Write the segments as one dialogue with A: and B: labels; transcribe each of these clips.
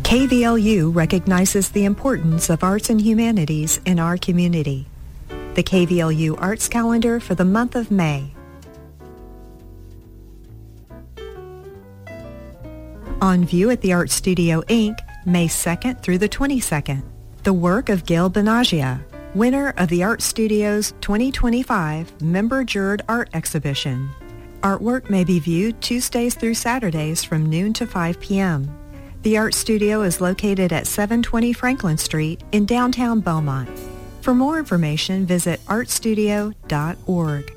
A: KVLU recognizes the importance of arts and humanities in our community. The KVLU Arts Calendar for the month of May. On view at the Art Studio, Inc., May 2nd through the 22nd. The work of Gail Benagia, winner of the Art Studio's 2025 Member Jurred Art Exhibition. Artwork may be viewed Tuesdays through Saturdays from noon to 5 p.m. The Art Studio is located at 720 Franklin Street in downtown Beaumont. For more information, visit artstudio.org.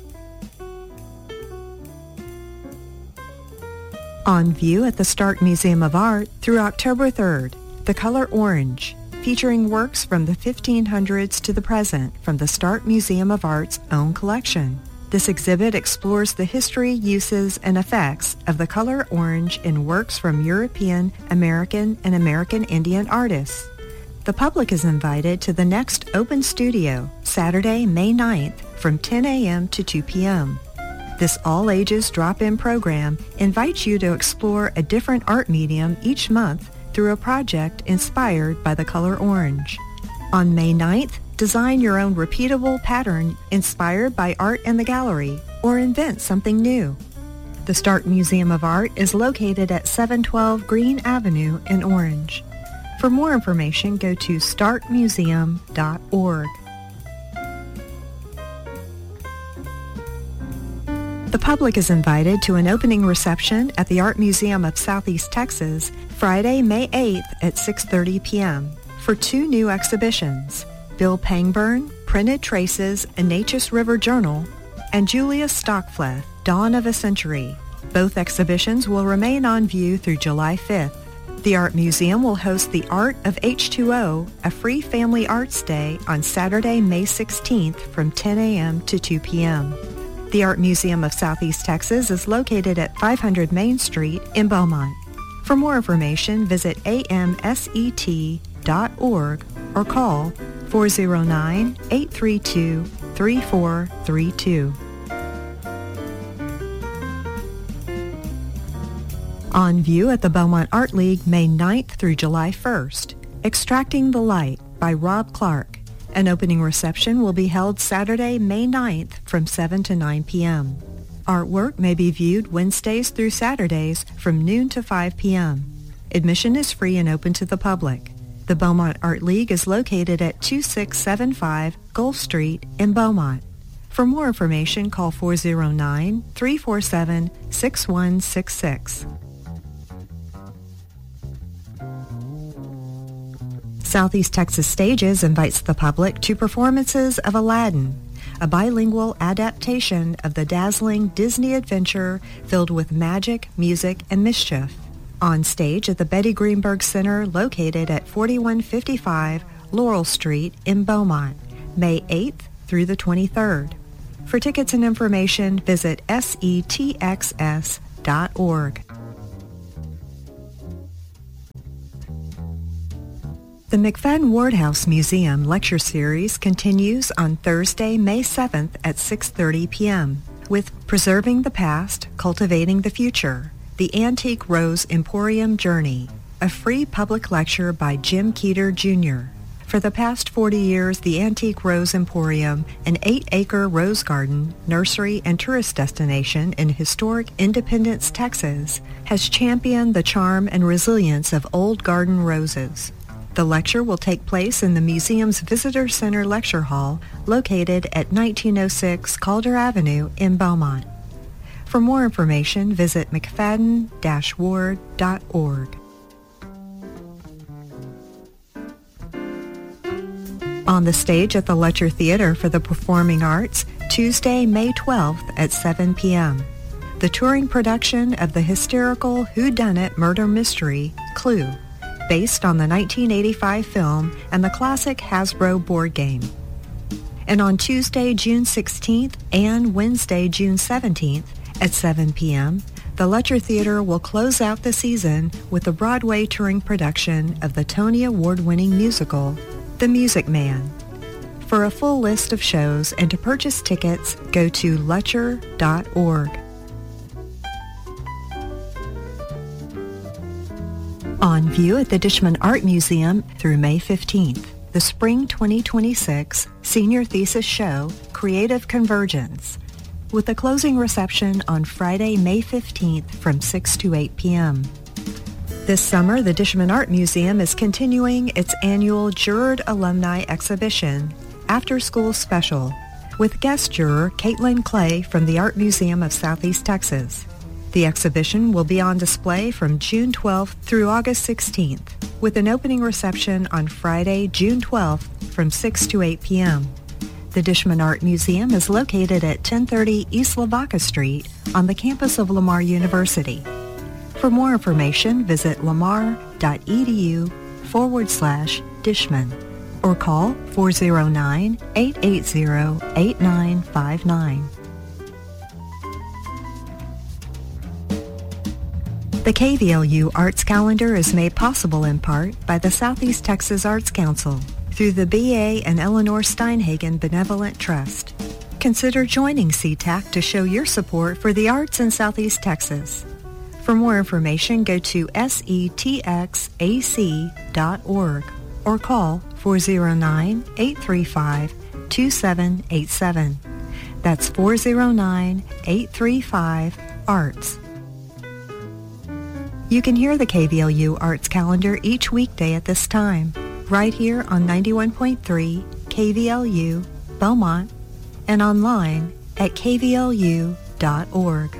A: On view at the Stark Museum of Art through October 3rd, The Color Orange, featuring works from the 1500s to the present from the Stark Museum of Art's own collection. This exhibit explores the history, uses, and effects of the color orange in works from European, American, and American Indian artists. The public is invited to the next Open Studio, Saturday, May 9th, from 10 a.m. to 2 p.m. This all-ages drop-in program invites you to explore a different art medium each month through a project inspired by the color orange. On May 9th, design your own repeatable pattern inspired by art in the gallery, or invent something new. The Stark Museum of Art is located at 712 Green Avenue in Orange. For more information, go to starkmuseum.org. The public is invited to an opening reception at the Art Museum of Southeast Texas, Friday, May 8th at 6:30 p.m. for two new exhibitions, Bill Pangburn, Printed Traces, A Neches River Journal, and Julia Stockfleth, Dawn of a Century. Both exhibitions will remain on view through July 5th. The Art Museum will host the Art of H2O, a free family arts day on Saturday, May 16th from 10 a.m. to 2 p.m. The Art Museum of Southeast Texas is located at 500 Main Street in Beaumont. For more information, visit amset.org or call 409-832-3432. On view at the Beaumont Art League May 9th through July 1st, Extracting the Light by Rob Clark. An opening reception will be held Saturday, May 9th from 7 to 9 p.m. Artwork may be viewed Wednesdays through Saturdays from noon to 5 p.m. Admission is free and open to the public. The Beaumont Art League is located at 2675 Gulf Street in Beaumont. For more information, call 409-347-6166. Southeast Texas Stages invites the public to performances of Aladdin, a bilingual adaptation of the dazzling Disney adventure filled with magic, music, and mischief. On stage at the Betty Greenberg Center located at 4155 Laurel Street in Beaumont, May 8th through the 23rd. For tickets and information, visit setxs.org. The McFadden Wardhouse Museum Lecture Series continues on Thursday, May 7th at 6:30 p.m. with Preserving the Past, Cultivating the Future, The Antique Rose Emporium Journey, a free public lecture by Jim Keeter, Jr. For the past 40 years, the Antique Rose Emporium, an 8-acre rose garden, nursery, and tourist destination in historic Independence, Texas, has championed the charm and resilience of old garden roses. The lecture will take place in the museum's Visitor Center Lecture Hall, located at 1906 Calder Avenue in Beaumont. For more information, visit mcfadden-ward.org. On the stage at the Letcher Theater for the Performing Arts, Tuesday, May 12th at 7 p.m. The touring production of the hysterical whodunit murder mystery, Clue, based on the 1985 film and the classic Hasbro board game. And on Tuesday, June 16th and Wednesday, June 17th at 7 p.m., the Letcher Theater will close out the season with the Broadway touring production of the Tony Award-winning musical, The Music Man. For a full list of shows and to purchase tickets, go to letcher.org. On view at the Dishman Art Museum through May 15th, the Spring 2026 Senior Thesis Show, Creative Convergence, with a closing reception on Friday, May 15th from 6 to 8 p.m. This summer, the Dishman Art Museum is continuing its annual Juror Alumni Exhibition, After School Special, with guest juror Caitlin Clay from the Art Museum of Southeast Texas. The exhibition will be on display from June 12th through August 16th, with an opening reception on Friday, June 12th from 6 to 8 p.m. The Dishman Art Museum is located at 1030 East Lavaca Street on the campus of Lamar University. For more information, visit lamar.edu/Dishman or call 409-880-8959. The KVLU Arts Calendar is made possible in part by the Southeast Texas Arts Council through the B.A. and Eleanor Steinhagen Benevolent Trust. Consider joining CTAC to show your support for the arts in Southeast Texas. For more information, go to setxac.org or call 409-835-2787. That's 409-835-ARTS. You can hear the KVLU Arts Calendar each weekday at this time, right here on 91.3 KVLU, Beaumont, and online at kvlu.org.